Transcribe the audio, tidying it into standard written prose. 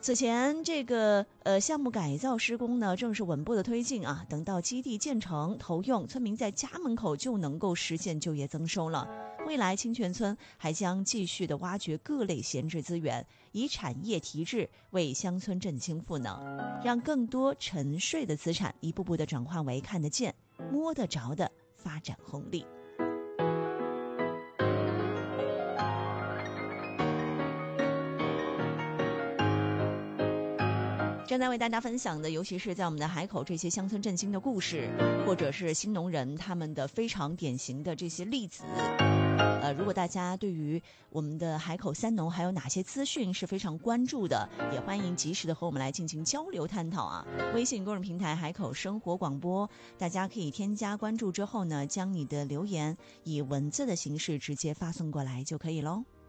此前这个项目改造施工呢正是稳步的推进啊，等到基地建成投用，村民在家门口就能够实现就业增收了。未来清泉村还将继续的挖掘各类闲置资源，以产业提质，为乡村振兴赋能，让更多沉睡的资产一步步的转化为看得见、摸得着的发展红利。正在为大家分享的，尤其是在我们的海口这些乡村振兴的故事，或者是新农人他们的非常典型的这些例子。如果大家对于我们的海口三农还有哪些资讯是非常关注的，也欢迎及时的和我们来进行交流探讨啊。微信公众平台海口生活广播，大家可以添加关注之后呢，将你的留言以文字的形式直接发送过来就可以咯。